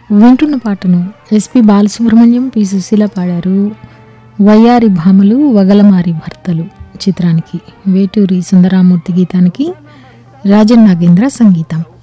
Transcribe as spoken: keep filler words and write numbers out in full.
వింటున్న పాటను SP Balasubrahmanyam, P Susheela పాడారు. వయ్యారి భామలు వగలమారి భర్తలు చిత్రానికి వేటూరి సుందరామూర్తి గీతానికి రాజన్ నాగేంద్ర సంగీతం.